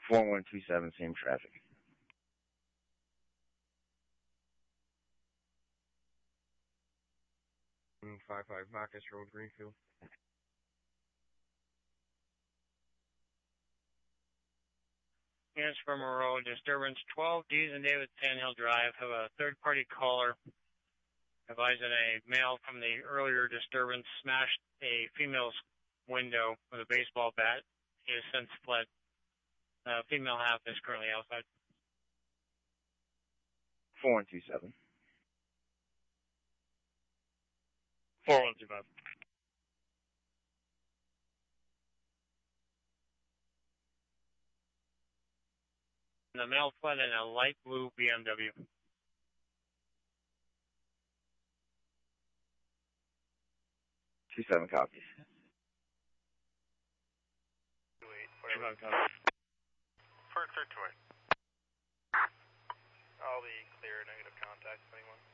4127, same traffic. 55 Marcus Road, Greenfield. Units from Road, disturbance 12 D's and David Sandhill Drive. Have a third-party caller advised that a male from the earlier disturbance smashed a female's window with a baseball bat. He has since fled. Female half is currently outside. 4127. 4125. The male fled in a light blue BMW. 27 copies. 28, whatever. Park 32. I'll be clear, negative contact, 21.